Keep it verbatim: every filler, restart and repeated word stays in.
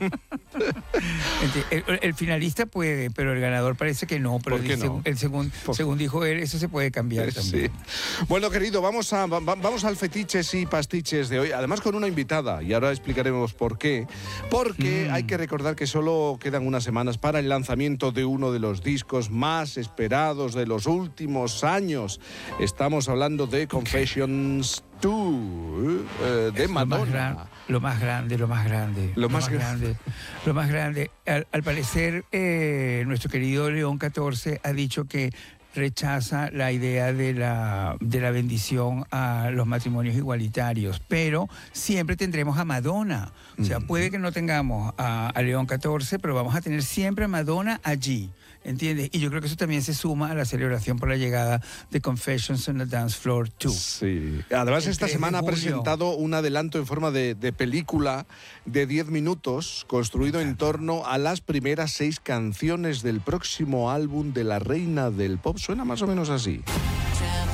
el, el finalista puede, pero el ganador parece que no. Pero ¿Por qué dice, no? el según, según dijo él, eso se puede cambiar también. Sí. Bueno, querido, vamos, a, va, vamos al fetiches y pastiches de hoy, además con una invitada, y ahora explicaremos por qué. Porque mm. hay que recordar que solo quedan unas semanas para el lanzamiento de uno de los discos más esperados de los últimos años. Estamos hablando de Confessions dos, eh, de Madonna. Lo más grande, lo más grande. Lo, lo más, más grande. grande. Lo más grande. Al, al parecer, eh, nuestro querido León catorce ha dicho que rechaza la idea de la, de la bendición a los matrimonios igualitarios, pero siempre tendremos a Madonna. O sea, puede que no tengamos a, a León catorce, pero vamos a tener siempre a Madonna allí, ¿entiendes? Y yo creo que eso también se suma a la celebración por la llegada de Confessions on the Dance Floor dos. Sí. Además, esta semana ha presentado un adelanto en forma de, de película de diez minutos, construido en torno a las primeras seis canciones del próximo álbum de la reina del pop. Suena más o menos así.